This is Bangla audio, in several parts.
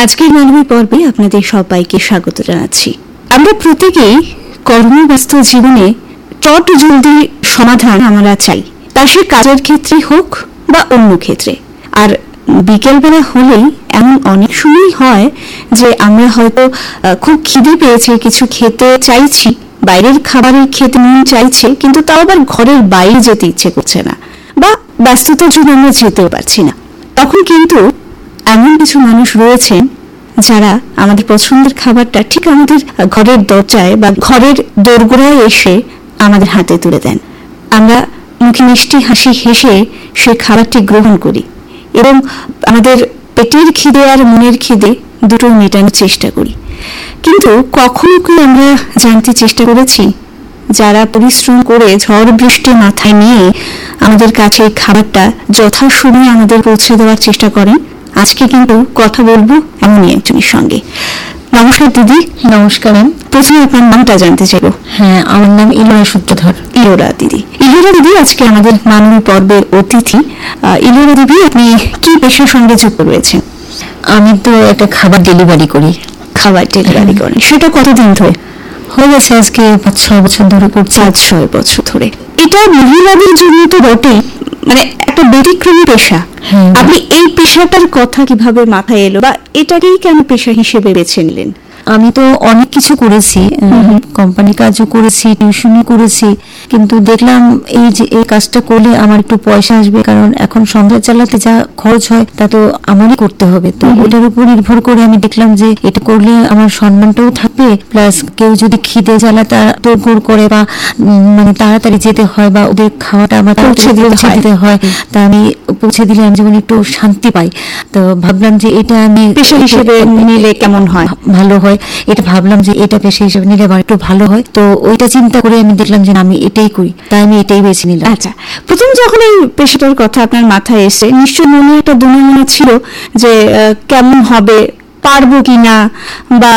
আজকের মানবী পর্বে আপনাদের সবাইকে স্বাগত জানাচ্ছি। আমরা প্রত্যেকেই কর্মব্যস্ত জীবনে চট জলদি সমাধান আমরা চাই, তা সে কাজের ক্ষেত্রে হোক বা অন্য ক্ষেত্রে। আর বিকেলবেলা হলেই এমন অনেক সময় হয় যে আমরা হয়তো খুব খিদে পেয়েছে, কিছু খেতে চাইছি, বাইরের খাবারের খেতে মন চাইছে, কিন্তু তাও আবার ঘরের বাইরে যেতে ইচ্ছে করছে না, বা ব্যস্ততার জন্য আমরা যেতেও পারছি না। তখন কিন্তু এমন কিছু মানুষ রয়েছেন যারা আমাদের পছন্দের খাবারটা ঠিক আমাদের ঘরের দরজায় বা ঘরের দোরগোড়ায় এসে আমাদের হাতে তুলে দেন। আমরা মুখে মিষ্টি হাসি হেসে সে খাবারটি গ্রহণ করি এবং আমাদের পেটের খিদে আর মনের খিদে দুটো মেটানোর চেষ্টা করি। কিন্তু কখনো কি আমরা জানতে চেষ্টা করেছি যারা পরিশ্রম করে ঝড় বৃষ্টি মাথায় নিয়ে আমাদের কাছে খাবারটা যথাসময়ে আমাদের পৌঁছে দেওয়ার চেষ্টা করেন? আজকে কিন্তু কথা বলবো এমনই একজনের সঙ্গে। নমস্কার দিদি। নমস্কার। প্রথমে আপনার নামটা জানতে চাইব। হ্যাঁ, আমার নাম ইলোরা সূত্রধর। ইলোরা দিদি। ইলোরা দিদি আজকে আমাদের মানবী পর্বের অতিথি। ইলোরা দিদি, আপনি কি পেশার সঙ্গে যুক্ত রয়েছেন? আমি তো একটা খাবার ডেলিভারি করি। খাবার ডেলিভারি করেন, সেটা কতদিন ধরে? হয়ে গেছে আজকে 5-6 বছর ধরে করছি। 5-6 বছর ধরে। এটা মহিলাদের জন্য তো বটেই, মানে একটা ব্যতিক্রমী পেশা। আপনি এই পেশাটার কথা কিভাবে মাথায় এলো, বা এটাকেই কেন পেশা হিসেবে বেছে নিলেন? আমি তো অনেক কিছু করেছি, কোম্পানি কাজও করেছি, টিউশনই করেছি, কিন্তু দেখলাম এই যে এই কাজটা করলে আমার একটু পয়সা আসবে, কারণ এখন সংসার চালাতে যা খরচ হয় তা তো আমারই করতে হবে। তো ওটার উপর নির্ভর করে আমি দেখলাম যে এটা করলে আমার সম্মানটাও থাকবে, প্লাস কেউ যদি খিদে জ্বালা তার তোড়গোড় করে বা মানে তাড়াতাড়ি যেতে হয় বা ওদের খাওয়াটা আমার পৌঁছে দিতে হয়, তা আমি পৌঁছে দিলে আমি যেমন একটু শান্তি পাই। তো ভাবলাম যে এটা আমি পেশা হিসেবে নিলে কেমন হয়, ভালো হয়। এটা ভাবলাম যে এটা পেশা হিসেবে নিলে আবার একটু ভালো হয়। তো ওইটা চিন্তা করে আমি দেখলাম যে আমি এটাই করি, তাই আমি এটাই বেছে নিলাম। আচ্ছা, প্রথম যখন এই পেশাটার কথা আপনার মাথায় এসে নিশ্চয় মনে একটা মনে ছিল যে কেমন হবে, পারবো কিনা, বা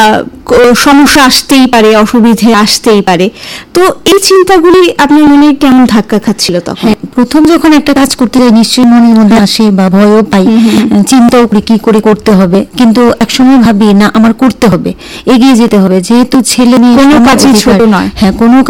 সমস্যা আসতেই পারে, অসুবিধে আসতেই পারে। তো এই চিন্তাগুলি আপনার মনে কেমন ধাক্কা খাচ্ছিল তখন? প্রথম যখন একটা কাজ করতে যাই নিশ্চয়ই মনের মধ্যে আসে বা ভয়ও পাই, চিন্তাও করি কি করে করতে হবে, কিন্তু একসময় ভাবি না আমার করতে হবে, এগিয়ে যেতে হবে, যেহেতু ছেলে মেয়ে কোনো কাজই ছোট নয়। হ্যাঁ, কোনো